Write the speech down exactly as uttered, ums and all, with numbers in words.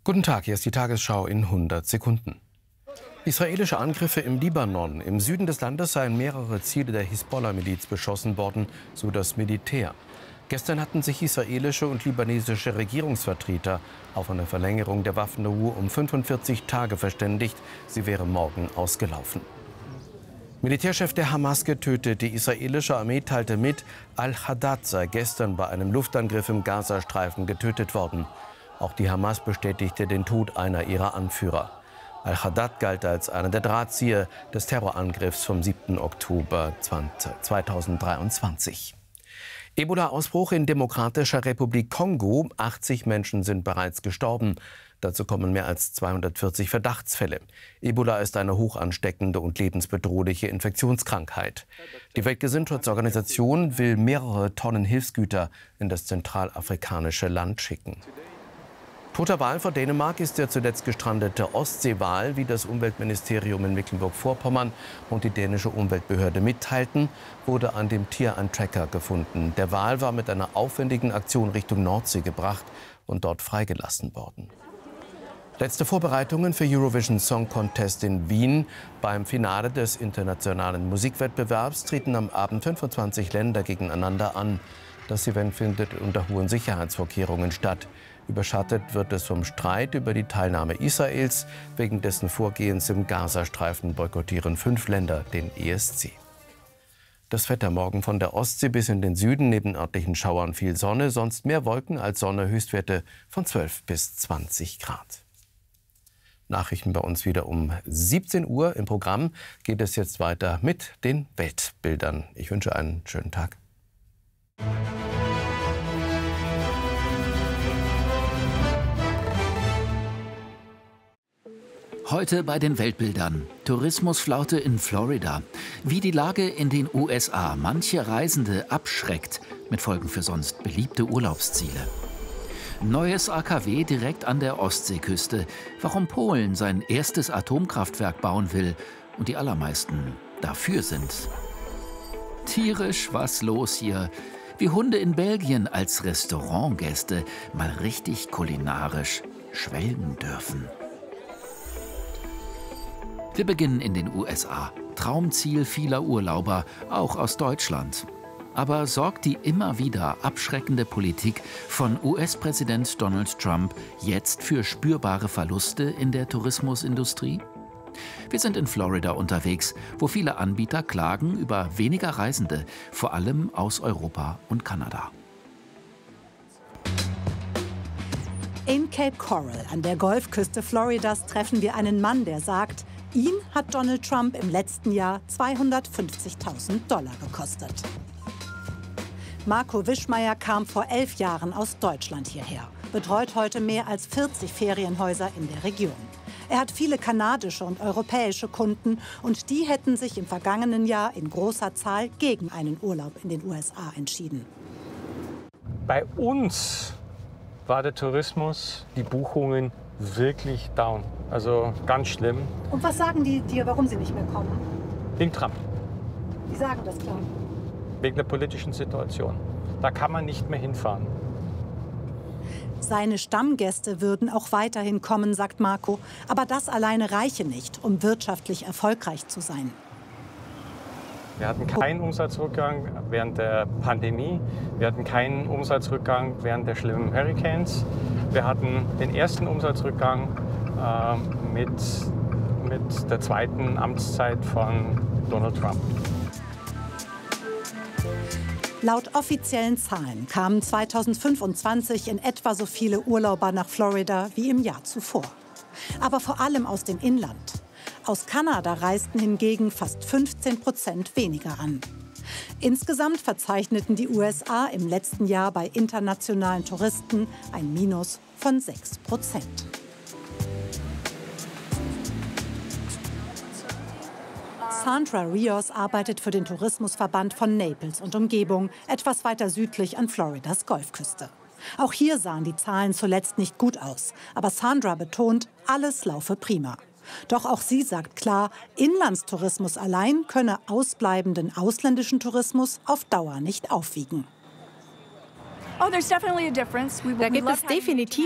Guten Tag, hier ist die Tagesschau in hundert Sekunden. Israelische Angriffe im Libanon. Im Süden des Landes seien mehrere Ziele der Hisbollah-Miliz beschossen worden, so das Militär. Gestern hatten sich israelische und libanesische Regierungsvertreter auf eine Verlängerung der Waffenruhe um fünfundvierzig Tage verständigt. Sie wäre morgen ausgelaufen. Militärchef der Hamas getötet. Die israelische Armee teilte mit, Al-Haddad sei gestern bei einem Luftangriff im Gazastreifen getötet worden. Auch die Hamas bestätigte den Tod einer ihrer Anführer. Al-Haddad galt als einer der Drahtzieher des Terrorangriffs vom siebten Oktober zweitausenddreiundzwanzig. Ebola-Ausbruch in Demokratischer Republik Kongo. achtzig Menschen sind bereits gestorben. Dazu kommen mehr als zweihundertvierzig Verdachtsfälle. Ebola ist eine hoch ansteckende und lebensbedrohliche Infektionskrankheit. Die Weltgesundheitsorganisation will mehrere Tonnen Hilfsgüter in das zentralafrikanische Land schicken. Toter Wal vor Dänemark ist der zuletzt gestrandete Ostseewal, wie das Umweltministerium in Mecklenburg-Vorpommern und die dänische Umweltbehörde mitteilten, wurde an dem Tier ein Tracker gefunden. Der Wal war mit einer aufwendigen Aktion Richtung Nordsee gebracht und dort freigelassen worden. Letzte Vorbereitungen für Eurovision Song Contest in Wien. Beim Finale des internationalen Musikwettbewerbs treten am Abend fünfundzwanzig Länder gegeneinander an. Das Event findet unter hohen Sicherheitsvorkehrungen statt. Überschattet wird es vom Streit über die Teilnahme Israels. Wegen dessen Vorgehens im Gazastreifen boykottieren fünf Länder den E S C. Das Wetter morgen von der Ostsee bis in den Süden, neben örtlichen Schauern viel Sonne, sonst mehr Wolken als Sonne, Höchstwerte von zwölf bis zwanzig Grad. Nachrichten bei uns wieder um siebzehn Uhr. Im Programm geht es jetzt weiter mit den Weltbildern. Ich wünsche einen schönen Tag. Heute bei den Weltbildern. Tourismusflaute in Florida. Wie die Lage in den U S A manche Reisende abschreckt, mit Folgen für sonst beliebte Urlaubsziele. Neues A K W direkt an der Ostseeküste. Warum Polen sein erstes Atomkraftwerk bauen will und die allermeisten dafür sind. Tierisch was los hier. Wie Hunde in Belgien als Restaurantgäste mal richtig kulinarisch schwelgen dürfen. Wir beginnen in den U S A. Traumziel vieler Urlauber, auch aus Deutschland. Aber sorgt die immer wieder abschreckende Politik von U S-Präsident Donald Trump jetzt für spürbare Verluste in der Tourismusindustrie? Wir sind in Florida unterwegs, wo viele Anbieter klagen über weniger Reisende, vor allem aus Europa und Kanada. In Cape Coral an der Golfküste Floridas treffen wir einen Mann, der sagt, ihn hat Donald Trump im letzten Jahr zweihundertfünfzigtausend Dollar gekostet. Marco Wischmeier kam vor elf Jahren aus Deutschland hierher, betreut heute mehr als vierzig Ferienhäuser in der Region. Er hat viele kanadische und europäische Kunden und die hätten sich im vergangenen Jahr in großer Zahl gegen einen Urlaub in den U S A entschieden. Bei uns war der Tourismus, die Buchungen wirklich down. Also ganz schlimm. Und was sagen die dir, warum sie nicht mehr kommen? Wegen Trump. Die sagen das klar. Wegen der politischen Situation. Da kann man nicht mehr hinfahren. Seine Stammgäste würden auch weiterhin kommen, sagt Marco. Aber das alleine reiche nicht, um wirtschaftlich erfolgreich zu sein. Wir hatten keinen Umsatzrückgang während der Pandemie. Wir hatten keinen Umsatzrückgang während der schlimmen Hurricanes. Wir hatten den ersten Umsatzrückgang äh, mit, mit der zweiten Amtszeit von Donald Trump. Laut offiziellen Zahlen kamen zweitausendfünfundzwanzig in etwa so viele Urlauber nach Florida wie im Jahr zuvor. Aber vor allem aus dem Inland. Aus Kanada reisten hingegen fast fünfzehn Prozent weniger an. Insgesamt verzeichneten die U S A im letzten Jahr bei internationalen Touristen ein Minus von sechs Prozent. Sandra Rios arbeitet für den Tourismusverband von Naples und Umgebung, etwas weiter südlich an Floridas Golfküste. Auch hier sahen die Zahlen zuletzt nicht gut aus. Aber Sandra betont, alles laufe prima. Doch auch sie sagt klar, Inlandstourismus allein könne ausbleibenden ausländischen Tourismus auf Dauer nicht aufwiegen. Da gibt es definitiv